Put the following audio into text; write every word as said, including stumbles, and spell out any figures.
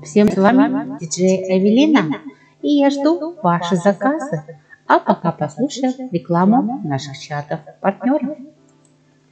Всем с вами диджей Эвелина, и я жду ваши заказы. А пока послушаем рекламу наших чатов партнеров.